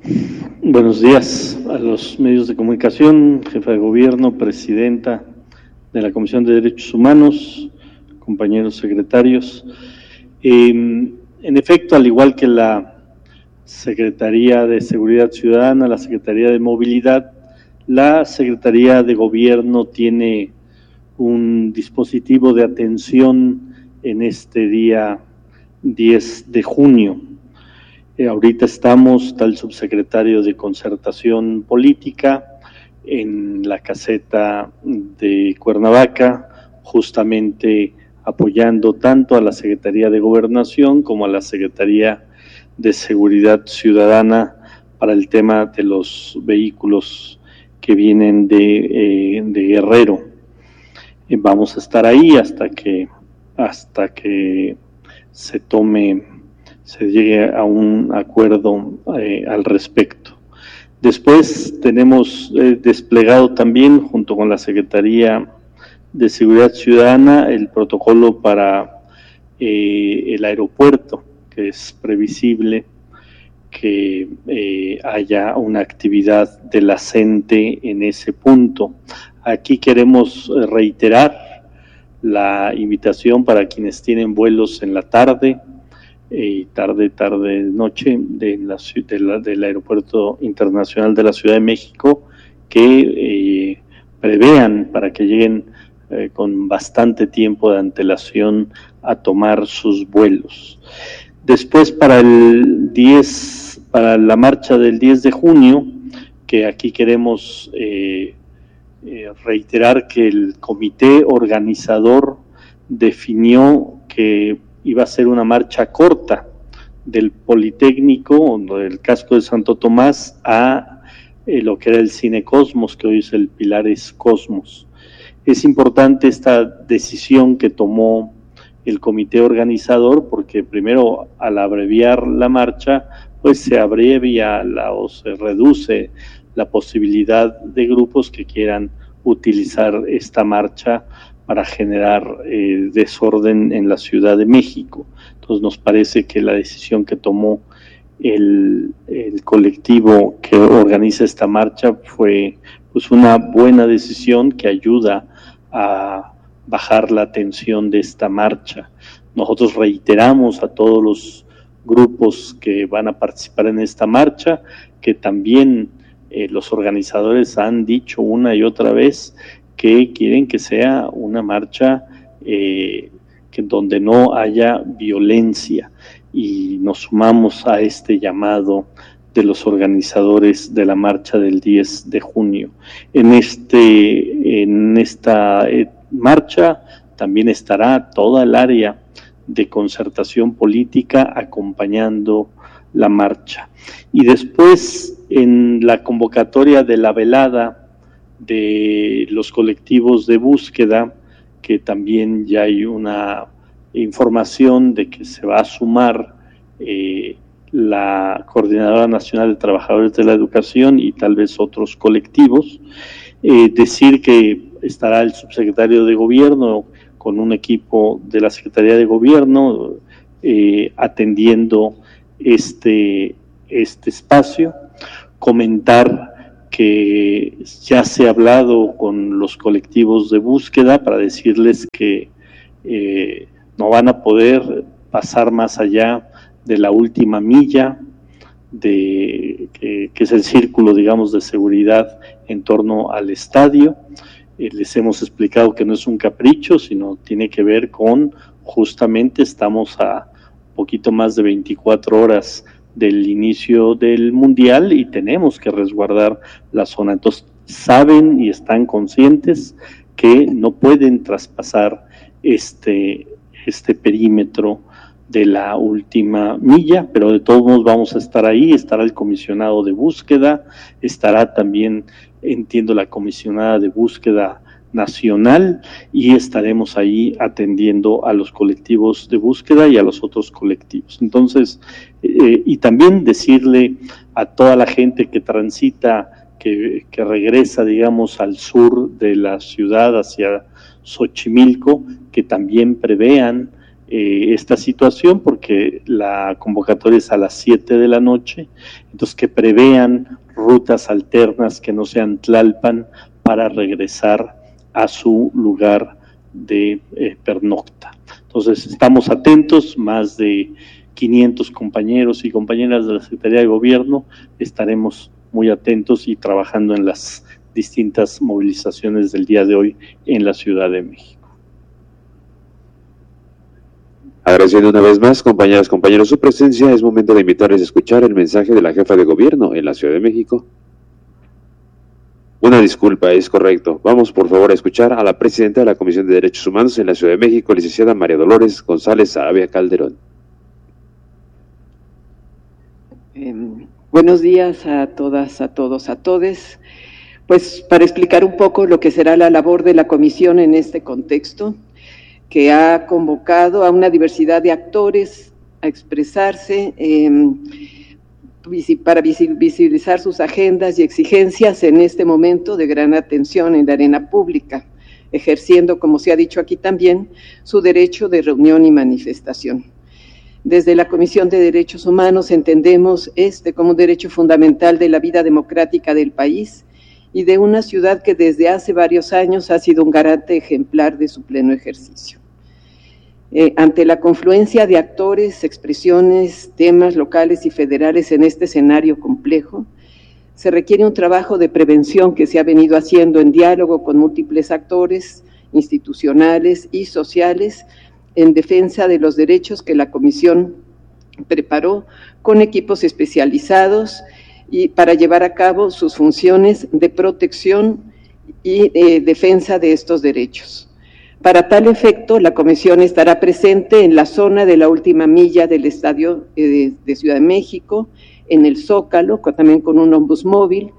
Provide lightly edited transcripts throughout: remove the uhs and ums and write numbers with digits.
Buenos días a los medios de comunicación, jefa de gobierno, presidenta de la Comisión de Derechos Humanos, compañeros secretarios. En efecto, al igual que la Secretaría de Seguridad Ciudadana, la Secretaría de Movilidad, la Secretaría de Gobierno tiene un dispositivo de atención en este día 10 de junio. Ahorita está el subsecretario de Concertación Política en la caseta de Cuernavaca, justamente apoyando tanto a la Secretaría de Gobernación como a la Secretaría de Seguridad Ciudadana para el tema de los vehículos que vienen de Guerrero. Vamos a estar ahí hasta que se llegue a un acuerdo al respecto. Después tenemos desplegado también, junto con la Secretaría de Seguridad Ciudadana, el protocolo para el aeropuerto, que es previsible que haya una actividad de la CENTE en ese punto. Aquí queremos reiterar la invitación para quienes tienen vuelos en la tarde, noche del Aeropuerto Internacional de la Ciudad de México, que prevean para que lleguen con bastante tiempo de antelación a tomar sus vuelos. Después para la marcha del 10 de junio, que aquí queremos reiterar que el comité organizador definió que iba a ser una marcha corta del Politécnico o del Casco de Santo Tomás a lo que era el Cine Cosmos, que hoy es el Pilares Cosmos. Es importante esta decisión que tomó el comité organizador, porque primero, al abreviar la marcha, pues se abrevia o se reduce la posibilidad de grupos que quieran utilizar esta marcha para generar desorden en la Ciudad de México. Entonces nos parece que la decisión que tomó el colectivo que organiza esta marcha fue pues una buena decisión que ayuda a bajar la tensión de esta marcha. Nosotros reiteramos a todos los grupos que van a participar en esta marcha que también los organizadores han dicho una y otra vez que quieren que sea una marcha donde no haya violencia, y nos sumamos a este llamado de los organizadores de la marcha del 10 de junio. En esta marcha también estará toda el área de concertación política acompañando la marcha. Y después, en la convocatoria de la velada de los colectivos de búsqueda, que también ya hay una información de que se va a sumar la Coordinadora Nacional de Trabajadores de la Educación y tal vez otros colectivos. Decir que estará el subsecretario de Gobierno con un equipo de la Secretaría de Gobierno atendiendo este espacio. Comentar que ya se ha hablado con los colectivos de búsqueda para decirles que no van a poder pasar más allá de la última milla, que es el círculo, digamos, de seguridad en torno al estadio. Les hemos explicado que no es un capricho, sino tiene que ver con, justamente estamos a poquito más de 24 horas del inicio del Mundial y tenemos que resguardar la zona. Entonces saben y están conscientes que no pueden traspasar este perímetro de la última milla, pero de todos modos vamos a estar ahí. Estará el comisionado de búsqueda, estará también, entiendo, la comisionada de búsqueda nacional, y estaremos ahí atendiendo a los colectivos de búsqueda y a los otros colectivos. Entonces, y también decirle a toda la gente que transita, que regresa, digamos, al sur de la ciudad hacia Xochimilco, que también prevean esta situación, porque la convocatoria es a las 7 de la noche, entonces que prevean rutas alternas que no sean Tlalpan para regresar a su lugar de pernocta. Entonces estamos atentos, más de 500 compañeros y compañeras de la Secretaría de Gobierno, estaremos muy atentos y trabajando en las distintas movilizaciones del día de hoy en la Ciudad de México. Agradeciendo una vez más, compañeras, compañeros, su presencia, es momento de invitarles a escuchar el mensaje de la jefa de gobierno en la Ciudad de México. Una disculpa, es correcto. Vamos por favor a escuchar a la presidenta de la Comisión de Derechos Humanos en la Ciudad de México, licenciada María Dolores González Sarabia Calderón. Buenos días a todas, a todos, a todes. Pues para explicar un poco lo que será la labor de la comisión en este contexto, que ha convocado a una diversidad de actores a expresarse para visibilizar sus agendas y exigencias en este momento de gran atención en la arena pública, ejerciendo, como se ha dicho aquí también, su derecho de reunión y manifestación. Desde la Comisión de Derechos Humanos entendemos como un derecho fundamental de la vida democrática del país y de una ciudad que desde hace varios años ha sido un garante ejemplar de su pleno ejercicio. Ante la confluencia de actores, expresiones, temas locales y federales en este escenario complejo, se requiere un trabajo de prevención que se ha venido haciendo en diálogo con múltiples actores institucionales y sociales en defensa de los derechos que la Comisión preparó con equipos especializados y para llevar a cabo sus funciones de protección y defensa de estos derechos. Para tal efecto, la Comisión estará presente en la zona de la última milla del Estadio de Ciudad de México, en el Zócalo, también con un ómnibus móvil,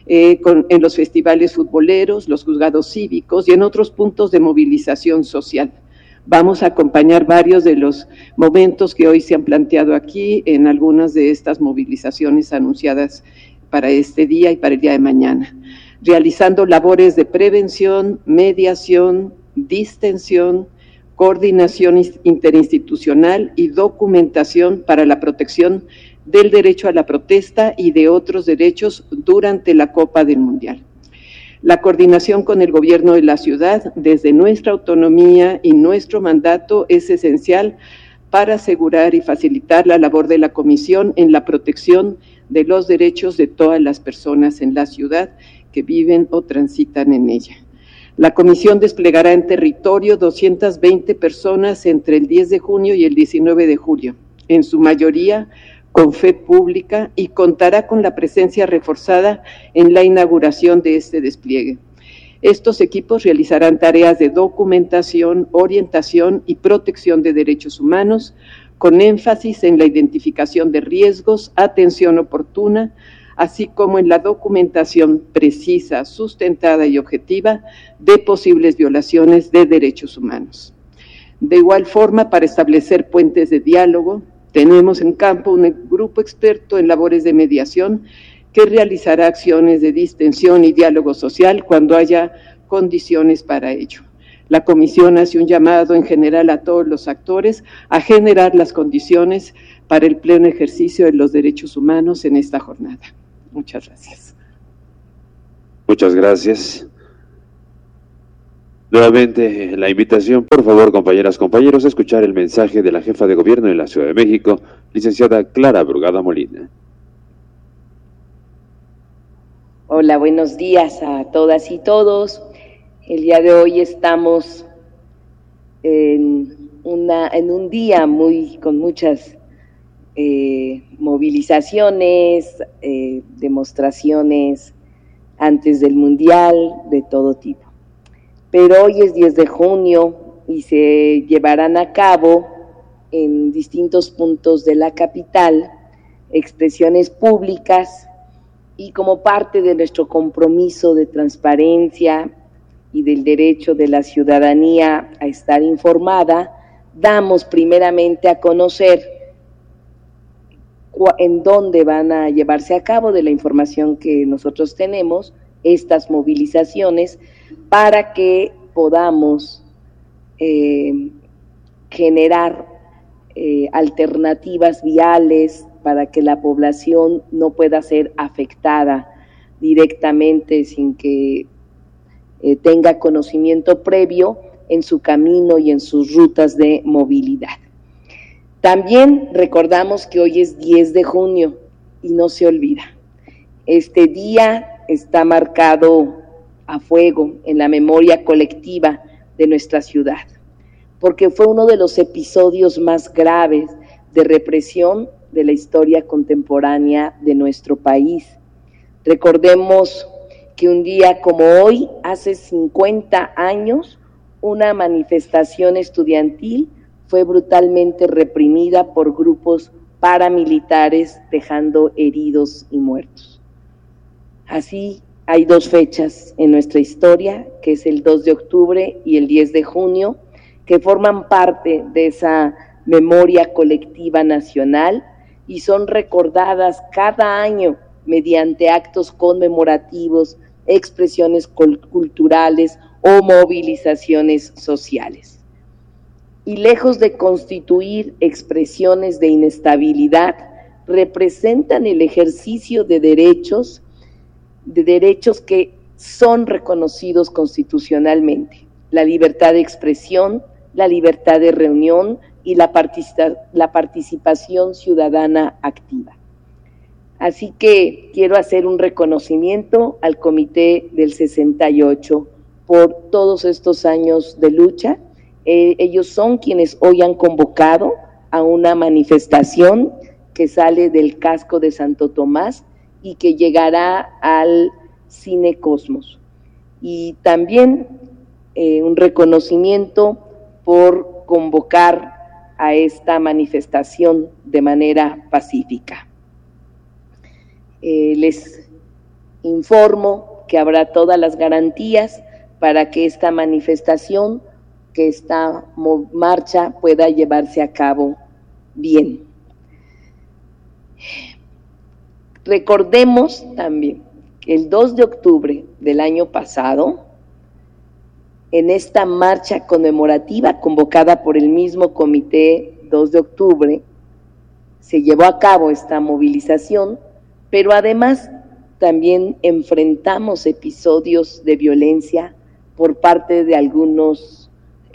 en los festivales futboleros, los juzgados cívicos y en otros puntos de movilización social. Vamos a acompañar varios de los momentos que hoy se han planteado aquí en algunas de estas movilizaciones anunciadas para este día y para el día de mañana, realizando labores de prevención, mediación, distensión, coordinación interinstitucional y documentación para la protección del derecho a la protesta y de otros derechos durante la Copa del Mundial. La coordinación con el gobierno de la ciudad, desde nuestra autonomía y nuestro mandato, es esencial para asegurar y facilitar la labor de la Comisión en la protección de los derechos de todas las personas en la ciudad que viven o transitan en ella. La Comisión desplegará en territorio 220 personas entre el 10 de junio y el 19 de julio, en su mayoría con fe pública, y contará con la presencia reforzada en la inauguración de este despliegue. Estos equipos realizarán tareas de documentación, orientación y protección de derechos humanos, con énfasis en la identificación de riesgos, atención oportuna, así como en la documentación precisa, sustentada y objetiva de posibles violaciones de derechos humanos. De igual forma, para establecer puentes de diálogo, tenemos en campo un grupo experto en labores de mediación que realizará acciones de distensión y diálogo social cuando haya condiciones para ello. La Comisión hace un llamado en general a todos los actores a generar las condiciones para el pleno ejercicio de los derechos humanos en esta jornada. Muchas gracias. Muchas gracias. Nuevamente la invitación, por favor, compañeras, compañeros, a escuchar el mensaje de la jefa de gobierno en la Ciudad de México, licenciada Clara Brugada Molina. Hola, buenos días a todas y todos. El día de hoy estamos en un día con muchas movilizaciones, demostraciones antes del Mundial de todo tipo. Pero hoy es 10 de junio y se llevarán a cabo en distintos puntos de la capital expresiones públicas, y como parte de nuestro compromiso de transparencia y del derecho de la ciudadanía a estar informada, damos primeramente a conocer en dónde van a llevarse a cabo, de la información que nosotros tenemos, estas movilizaciones, para que podamos generar alternativas viales para que la población no pueda ser afectada directamente sin que tenga conocimiento previo en su camino y en sus rutas de movilidad. También recordamos que hoy es 10 de junio y no se olvida. Este día está marcado a fuego en la memoria colectiva de nuestra ciudad, porque fue uno de los episodios más graves de represión de la historia contemporánea de nuestro país. Recordemos que un día como hoy, hace 50 años, una manifestación estudiantil fue brutalmente reprimida por grupos paramilitares, dejando heridos y muertos. Así hay dos fechas en nuestra historia, que es el 2 de octubre y el 10 de junio, que forman parte de esa memoria colectiva nacional y son recordadas cada año mediante actos conmemorativos, expresiones culturales o movilizaciones sociales. Y lejos de constituir expresiones de inestabilidad, representan el ejercicio de derechos que son reconocidos constitucionalmente: la libertad de expresión, la libertad de reunión y la participación ciudadana activa. Así que quiero hacer un reconocimiento al Comité del 68 por todos estos años de lucha. Ellos son quienes hoy han convocado a una manifestación que sale del casco de Santo Tomás y que llegará al Cine Cosmos. Y también un reconocimiento por convocar a esta manifestación de manera pacífica. Les informo que habrá todas las garantías para que esta manifestación, que esta marcha pueda llevarse a cabo bien. Recordemos también que el 2 de octubre del año pasado, en esta marcha conmemorativa convocada por el mismo Comité 2 de octubre, se llevó a cabo esta movilización, pero además también enfrentamos episodios de violencia por parte de algunas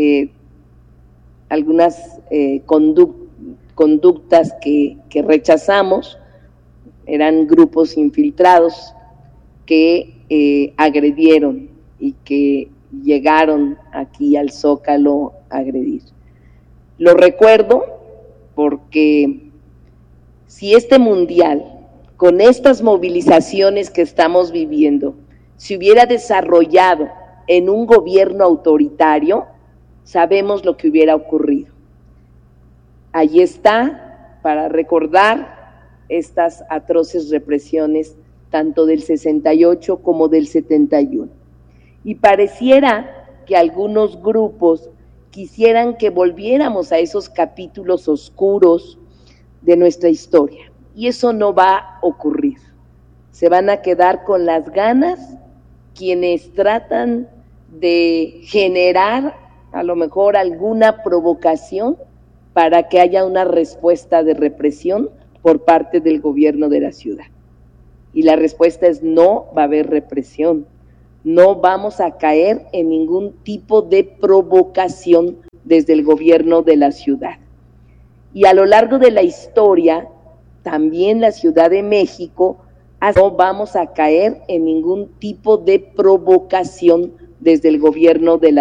conductas que rechazamos. Eran grupos infiltrados que agredieron y que llegaron aquí al Zócalo a agredir. Lo recuerdo porque si este mundial, con estas movilizaciones que estamos viviendo, se hubiera desarrollado en un gobierno autoritario, sabemos lo que hubiera ocurrido. Allí está, para recordar estas atroces represiones, tanto del 68 como del 71. Y pareciera que algunos grupos quisieran que volviéramos a esos capítulos oscuros de nuestra historia. Y eso no va a ocurrir. Se van a quedar con las ganas quienes tratan de generar a lo mejor alguna provocación para que haya una respuesta de represión por parte del gobierno de la ciudad. Y la respuesta es: no va a haber represión, no vamos a caer en ningún tipo de provocación desde el gobierno de la ciudad. Y a lo largo de la historia, también la Ciudad de México, no vamos a caer en ningún tipo de provocación desde el gobierno de la